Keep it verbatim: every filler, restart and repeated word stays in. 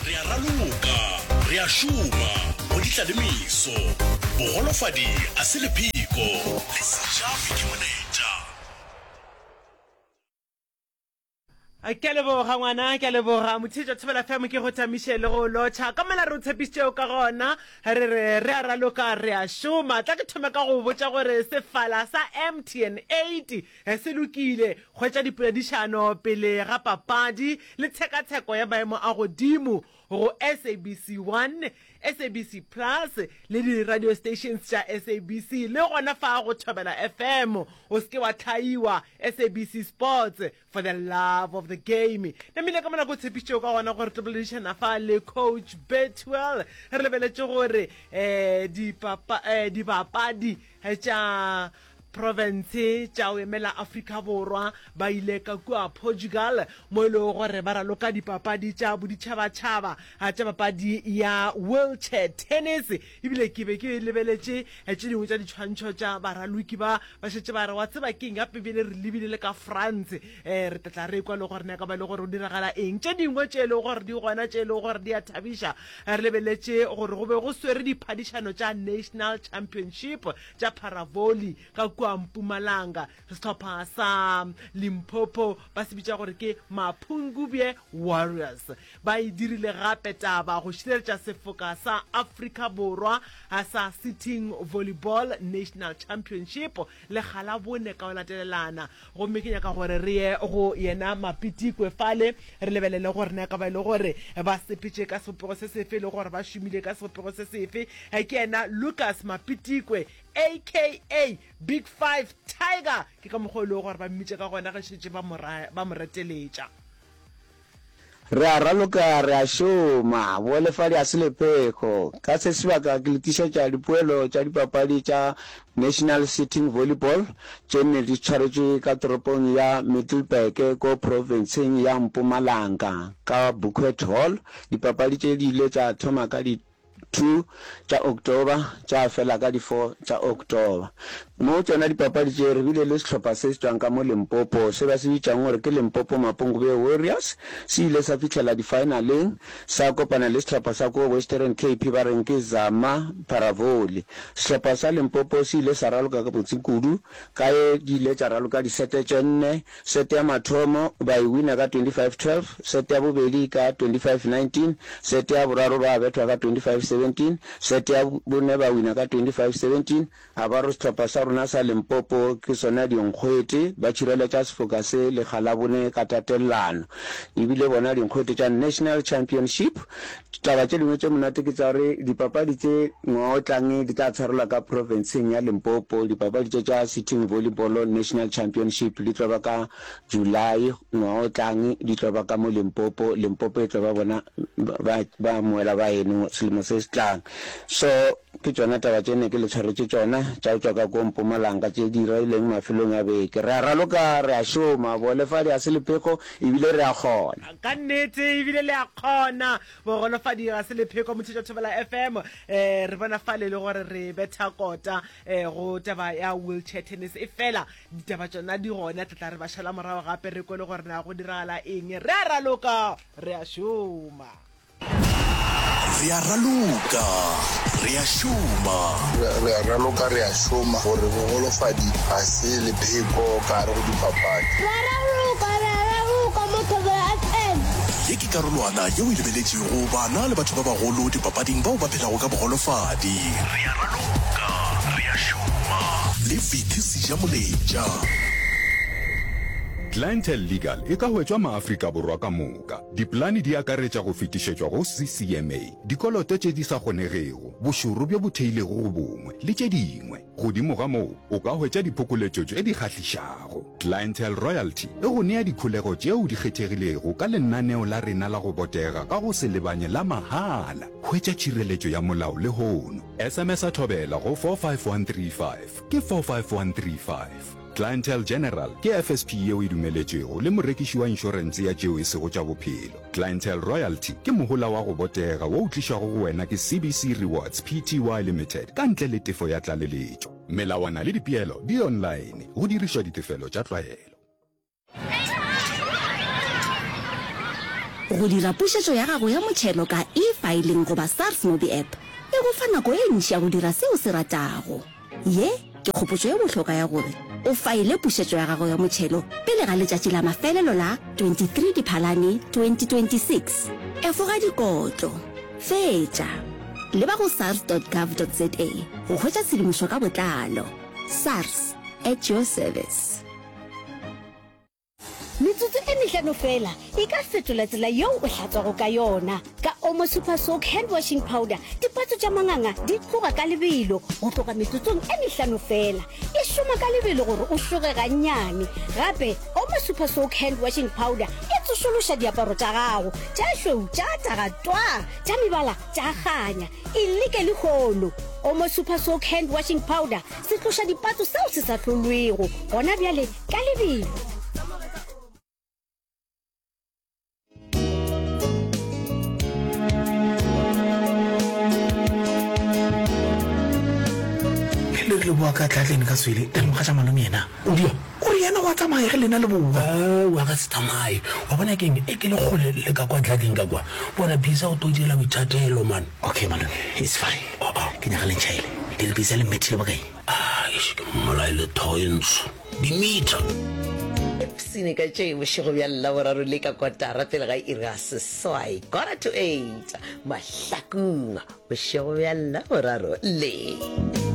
re a raloka re a šoma go ditlalemiso bogolofadi a se lepheko le sejafi ke moneta. Ke leboga ngwana ke leboga mothijo thobela fm ke go tamiše le go lotšha ka mela re o tshepišitšeo ka gona re re re a raloka re a šoma tla ke thome ka go botša gore sefala sa M T N eight se lokile kgwetša dipoledišano pele ga papadi le tshekatsheko ya maemo a godimo go S A B C one, S A B C Plus le di radio stations tša S A B C le gona fa go thobela F M o ske wa tlhaiwa S A B C Sports for the love of the game. Nemile ka mona go tshepišitšeo ka gona gore tobeledišana fa le coach Betwell re lebeletše gore eh dipapa eh dibapadi tša province tša o emela Afrika Borwa ba ile ka kua Portugal mo ile gore ba raloka dipapadi tša boditšhabatšhaba tša papadi ya wheelchair tennis ebile ke be ke lebeletše tše dingwe tša ditshwantšho tša baraloki ba ba šetše ba re wa tseba keng gape bile re lebile le ka France eh re tla re kwa le gore ne ka ba le gore o diragala eng tše dingwe tše le gore di gona tše le gore di a thabiša re lebeletše gore go be go swere diphadišano tša national championship tša paravoli ka Mpumalanga sehlopha sa Limpopo ba se bitša gore ke Mapungubwe Warriors ba e dirile gape taba go šireletša sefoka sa Afrika Borwa sa sitting volleyball national championship le gala bone ka o latelelana go mekenya ka gore re ye go yena Mapitikwe fale re lebelele gore ne ka ba ile gore ba sepitše ka sepego se sefe le gore ba šomile ka sepego se sefe ke yena Lucas Mapitikwe aka Big Five Tiger ke ka mogolo gore ba mmitše ka gona ga šetše ba mo reteletša re a raloka re a šoma bolefadi a se lepheko ka se sebaka ke le tišetša dipoelo tša dipapadi tša national sitting volleyball tše ne di tshwaretšwe ka toropong ya Middelburg ko provinceng ya Mpumalanga ka Buckwheat Hall dipapadi tše di ile tša thoma ka di two tša October tša fela ka di four tša October mo tsona dipapadi tše re bile le sehlopha se se tswang ka mo Limpopo se ba se bitšang gore ke Limpopo Mapungubwe Warriors se ile sa fitlhela di-finaleng sa kopana le sehlopha sa ko Western Cape ba reng ke Zama Paravoli sehlopha sa Limpopo se ile sa raloka ka botse kudu ka e di ile tša raloka disete tše nne sete ya mathomo ba e wina ka twenty-five twelve sete ya bobedi ka twenty-five nineteen sete ya boraro ba bethwa ka twenty-five seventeen sete ya bone ba wina ka twenty-five seventeen a ba ro sehlopha sa rona sa Limpopo ke sona dinkgwete ba tšhireletša sefoka se le galabone ka tatelano ebile bona dinkgwete tša national championship taba tše dingwe tše monate ke tša gore dipapadi tše ngwaotlang di tla tshwarelwa ka provinceng ya Limpopo dipapadi tše tša sitting volleyball national championship di tlo ba ka July ngwaotlang di tlo ba ka mo Limpopo Limpopo e tlo ba bona ba moela ba eno selemo se se tlang so ke tsona taba tše ne ke le tshwaretše tsona tša tswa ka ko Mpumalanga tše di raileng mafelong a beke re a raloka re a šoma bolefadi a se lepheko ebile re a kgona ka nnete ebile le a kgona bogolofadi a se lepheko mothiša thobela F M eh re bona fale le gore re betha kota eh go taba ya wheelchair tennis e fela ditaba tsona di gona tla re ba šala morago gape re kwele gore na go diragala eng re a raloka re a šoma re a raloka re a šoma re a raloka re a šoma gore bogolofadi a se lepheko ka gare go dipapadi re a raloka re a raloka mo Thobela F M ye ke karolwana yeo e lebeletšego bana le batho ba bagolo dipapading bao ba phelago ka bogolofadi re a raloka re a šoma le Vithi Sejamoletša Clientele Legal e ka hwetšwa maAfrika Borwa ka moka. Diplani di akaretša go fetišetšwa go C C M A, dikoloto tše di sa kgonegego, bošoro bjo bo theilego go bongwe, le tše dingwe. Godimo ga moo, o ka hwetša diphokoletšo tše di kgahlišago. Clientele Royalty e go nea dikholego tšeo di kgethegilego ka lenaneo la rena la go botega ka go se lebanye la mahala. Hwetša tšhireletšo ya molao le hono. S M S a thobela go four five one three five ke four five one three five. Clientele General ke F S P yeo e dumeletšego le morekiši wa inšorense ya tšeo e sego tša bophelo. Clientele Royalty ke mohola wa go botega wo o tlišago go wena ke C B C Rewards Pty Limited ka ntle le tefo ya tlaleletšo. Melawana le dipeelo di online go dirišwa ditefelo tša tlwaelo. go dira pušetšo ya gago ya motšhelo ka e-filing goba SARS mobi app e go fa nako e ntši ya go dira seo se ratago. Ye ke kgopotšo e bohlokwa ya gore o faile pušetšo ya gago ya motšhelo pele ga letšatši la mafelelo la twenty-three Diphalane twenty twenty-six. Efoga dikotlo, fetša leba go sars dot gov dot za go hwetša tshedimošo ka botlalo. SARS, at your service. metsotso e mehlano fela e ka fetola tsela yeo o hlatswago ka yona ka Omo Super Soak hand washing powder. Dipatso tša manganga di tloga ka lebelo go tloga metsotsong e mehlano fela, e šoma ka lebelo gore o šoge gannyane. Gape Omo Super Soak hand washing powder e tsošološa diaparo tša gago tša šweu tša tagatwa tša mebala tša ganya e leke le kgono. Omo Super Soak hand washing powder se tloša dipatso seo se sa hlolwego gona bjale ka lebelo. le bua ka tlatleng ka swele e mo ga malome yena o dia o re yana wa tsamaya ge lena le bua wa ga se tsamaya wa bona keng e ke le gole le ka kwa tlatleng ka kwa bona bisa o todila boithatelo man. Okay malome, it's fine. Oh, oh. Ke nya ga le nchaile di le bisa le metile ba kae ah e ke mola ile toins di meter sine ka tšei bošego bja llaboraro le ka kotara pele ga ira seswai kora to eight mahlakong bošego bja llaboraro le